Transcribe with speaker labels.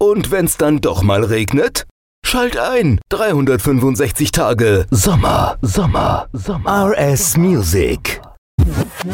Speaker 1: Und wenn's dann doch mal regnet? Schalt ein. 365 Tage Sommer. RS Music.